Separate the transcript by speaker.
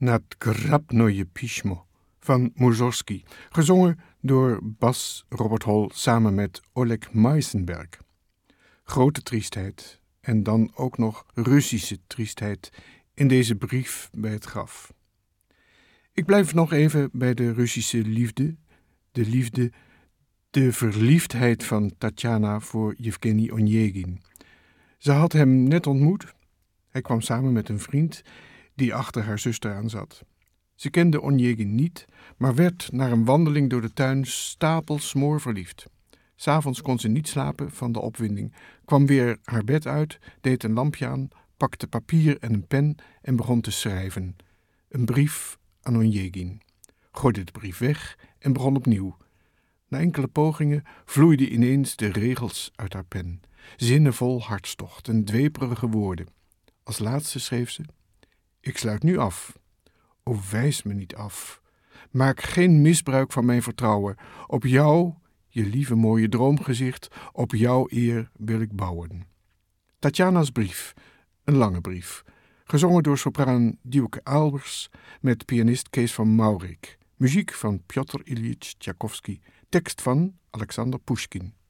Speaker 1: Nad grabnoje pismo van Mussorgsky, gezongen door Bas Robert Hol samen met Oleg Meisenberg. Grote triestheid en dan ook nog Russische triestheid in deze brief bij het graf. Ik blijf nog even bij de Russische liefde, de verliefdheid van Tatjana voor Yevgeny Onjegin. Ze had hem net ontmoet. Hij kwam samen met een vriend die achter haar zuster aan zat. Ze kende Onjegin niet, maar werd na een wandeling door de tuin stapelsmoor verliefd. 'S Avonds kon ze niet slapen van de opwinding, kwam weer haar bed uit, deed een lampje aan, pakte papier en een pen en begon te schrijven. Een brief aan Onjegin. Gooide de brief weg en begon opnieuw. Na enkele pogingen vloeiden ineens de regels uit haar pen. Zinnen vol hartstocht en dweperige woorden. Als laatste schreef ze: Ik sluit nu af. O, wijs me niet af. Maak geen misbruik van mijn vertrouwen. Op jou, je lieve mooie droomgezicht, op jouw eer wil ik bouwen. Tatjana's brief, een lange brief. Gezongen door sopraan Dieuke Albers met pianist Kees van Maurik. Muziek van Pjotr Ilyich Tchaikovsky. Tekst van Alexander Pushkin.